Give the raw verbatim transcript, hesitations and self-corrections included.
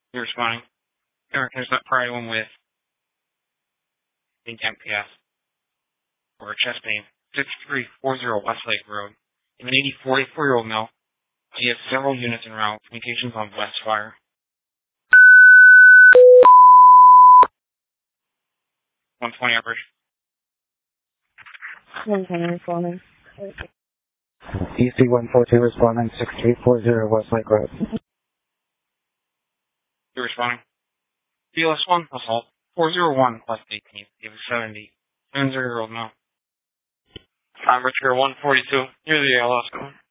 You're responding. Eric, there's that priority one with the M P S or chest pain. sixty-three forty Westlake Road. You have an eighty, forty-four-year-old male. You have several units en route. Communications on West Fire. one twenty average. one twenty responding. E C one forty-two responding, sixty-three forty Westlake Road. You're responding. B L S one, assault. four oh one West eighteenth. You have a seventy, seventy-year-old male. I'm Richard one forty-two. Near the A L S going.